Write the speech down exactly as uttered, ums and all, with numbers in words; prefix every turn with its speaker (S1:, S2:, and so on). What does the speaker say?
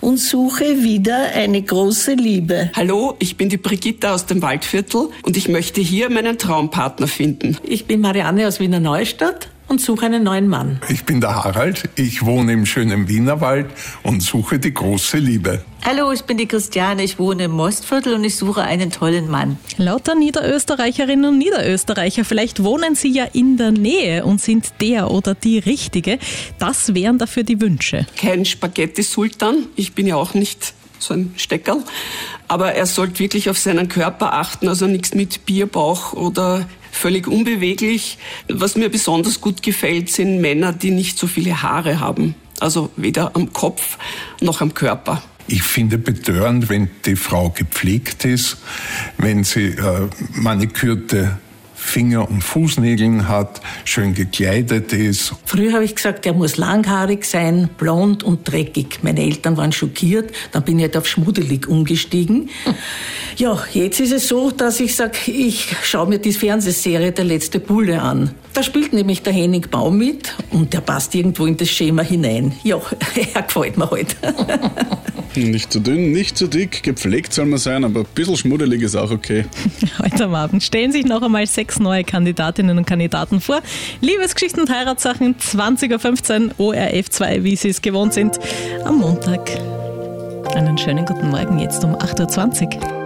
S1: und suche wieder eine große Liebe.
S2: Hallo, ich bin die Brigitta aus dem Waldviertel und ich möchte hier meinen Traumpartner finden.
S3: Ich bin Marianne aus Wiener Neustadt und suche einen neuen Mann.
S4: Ich bin der Harald, ich wohne im schönen Wienerwald und suche die große Liebe.
S5: Hallo, ich bin die Christiane, ich wohne im Mostviertel und ich suche einen tollen Mann.
S6: Lauter Niederösterreicherinnen und Niederösterreicher, vielleicht wohnen Sie ja in der Nähe und sind der oder die Richtige. Das wären dafür die Wünsche.
S2: Kein Spaghetti-Sultan, ich bin ja auch nicht so ein Steckerl, aber er sollte wirklich auf seinen Körper achten, also nichts mit Bierbauch oder völlig unbeweglich. Was mir besonders gut gefällt, sind Männer, die nicht so viele Haare haben. Also weder am Kopf noch am Körper.
S4: Ich finde betörend, wenn die Frau gepflegt ist, wenn sie äh, manikürte Finger- und Fußnägeln hat, schön gekleidet ist.
S3: Früher habe ich gesagt, er muss langhaarig sein, blond und dreckig. Meine Eltern waren schockiert, dann bin ich halt auf schmuddelig umgestiegen. Ja, jetzt ist es so, dass ich sage, ich schaue mir die Fernsehserie Der letzte Bulle an. Da spielt nämlich der Henning Baum mit und der passt irgendwo in das Schema hinein. Ja, er gefällt mir halt.
S7: Nicht zu dünn, nicht zu dick, gepflegt soll man sein, aber ein bisschen schmuddelig ist auch okay.
S6: Heute am Abend stellen sich noch einmal sechs neue Kandidatinnen und Kandidaten vor. Liebesgeschichten und Heiratssachen, zwanzig Uhr fünfzehn, O R F zwei, wie Sie es gewohnt sind, am Montag. Einen schönen guten Morgen, jetzt um acht Uhr zwanzig.